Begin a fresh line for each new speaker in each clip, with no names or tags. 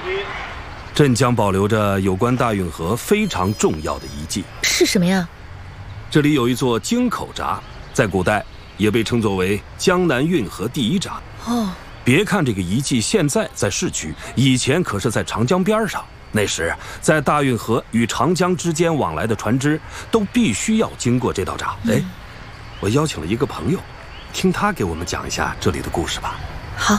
镇江保留着有关大运河非常重要的遗迹。
是什么呀？
这里有一座京口闸，在古代也被称作为江南运河第一闸。
哦，
别看这个遗迹现在在市区，以前可是在长江边上。那时，在大运河与长江之间往来的船只都必须要经过这道闸。哎，我邀请了一个朋友，听他给我们讲一下这里的故事吧。
好。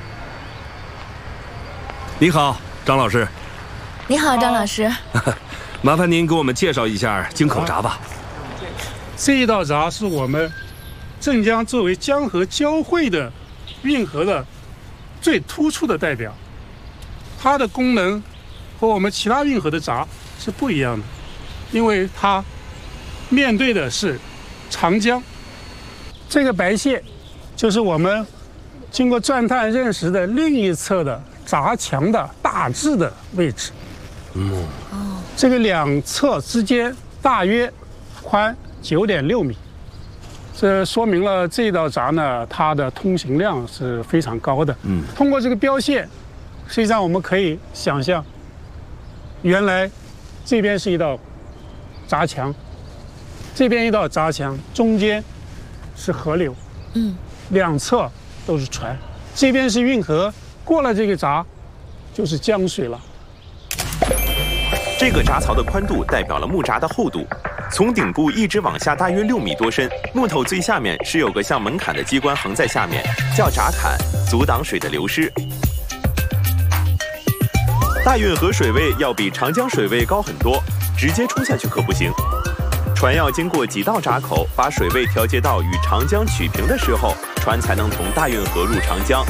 你好，张老师。
你好，张老师。
麻烦您给我们介绍一下京口闸吧。
这一道闸是我们镇江作为江河交汇的运河的最突出的代表，它的功能和我们其他运河的闸是不一样的，因为它面对的是长江。这个白线就是我们经过钻探认识的另一侧的闸墙的大致的位置。这个两侧之间大约宽9.6米，这说明了这道闸呢，它的通行量是非常高的。通过这个标线，实际上我们可以想象，原来这边是一道闸墙，这边一道闸墙，中间是河流，两侧都是船，这边是运河，过了这个闸就是江水了。
这个闸槽的宽度代表了木闸的厚度，从顶部一直往下大约6米多深，木头最下面是有个像门槛的机关横在下面，叫闸坎，阻挡水的流失。大运河水位要比长江水位高很多，直接冲下去可不行。船要经过几道闸口，把水位调节到与长江曲平的时候，船才能从大运河入长江。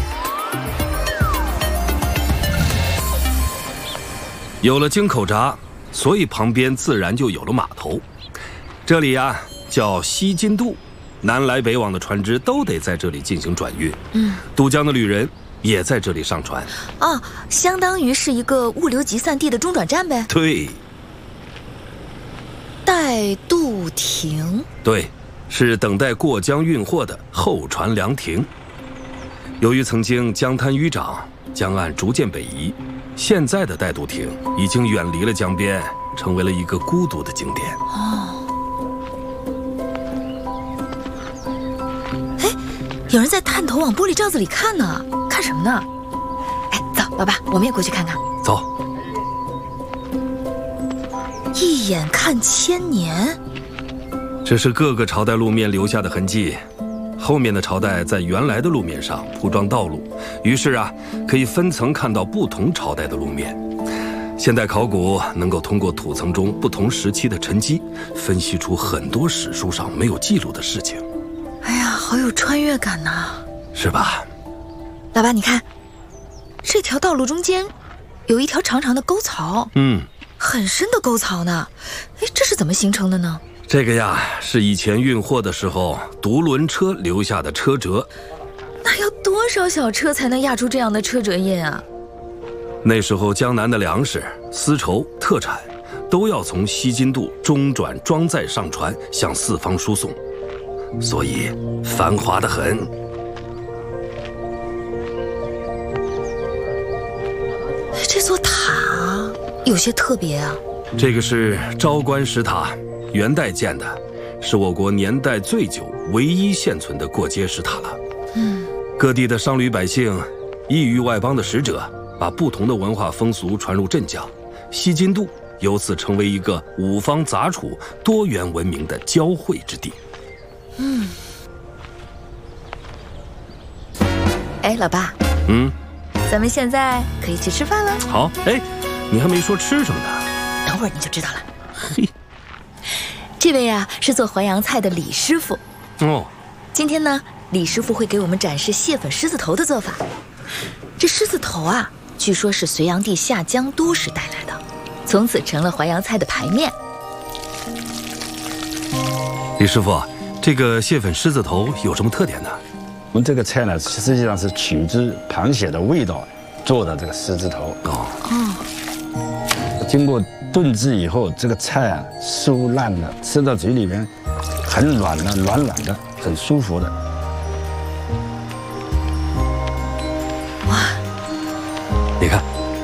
有了京口闸，所以旁边自然就有了码头。这里呀，叫西津渡，南来北往的船只都得在这里进行转运。渡江的旅人也在这里上船。
哦，相当于是一个物流集散地的中转站呗。
对。
待渡亭。
对，是等待过江运货的候船凉亭。由于曾经江滩淤涨，江岸逐渐北移，现在的待渡亭已经远离了江边，成为了一个孤独的景点。
哎，有人在探头往玻璃罩子里看呢，看什么呢？哎，走，老爸，我们也过去看看。
走。
一眼看千年，
这是各个朝代路面留下的痕迹。后面的朝代在原来的路面上铺装道路，于是啊，可以分层看到不同朝代的路面。现代考古能够通过土层中不同时期的沉积，分析出很多史书上没有记录的事情。
哎呀，好有穿越感呐，
是吧？
老爸，你看，这条道路中间有一条长长的沟槽，很深的沟槽呢。哎，这是怎么形成的呢？
这个呀，是以前运货的时候独轮车留下的车辙。
那要多少小车才能压出这样的车辙印啊？
那时候江南的粮食、丝绸、特产都要从西津渡中转装载上船，向四方输送，所以繁华得很。
这座塔有些特别啊。
这个是昭关石塔，元代建的，是我国年代最久、唯一现存的过街石塔了。各地的商旅百姓、异域外邦的使者，把不同的文化风俗传入镇江，西津渡由此成为一个五方杂处、多元文明的交汇之地。
哎，老爸，咱们现在可以去吃饭了。
好，哎，你还没说吃什么呢？
等会儿你就知道了。嘿，这位啊是做淮扬菜的李师傅。今天呢，李师傅会给我们展示蟹粉狮子头的做法。这狮子头啊，据说是隋炀帝下江都时带来的，从此成了淮扬菜的牌面。
李师傅，这个蟹粉狮子头有什么特点呢？
我们这个菜呢，实际上是取之螃蟹的味道做的这个狮子头。经过炖制以后，这个菜啊酥烂的，吃到嘴里面很软的、软软的，很舒服的。
哇！
你看。